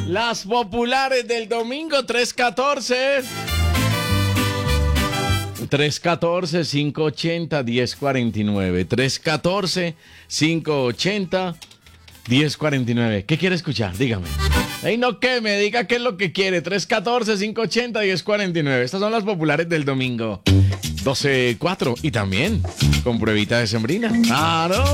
Las populares del domingo 314. 314-580-1049. 314-580-1049. ¿Qué quiere escuchar? Dígame. Ey, no que me diga qué es lo que quiere. 314-580-1049. Estas son las populares del domingo. 12-4. Y también con pruebita de sembrina. ¡Claro!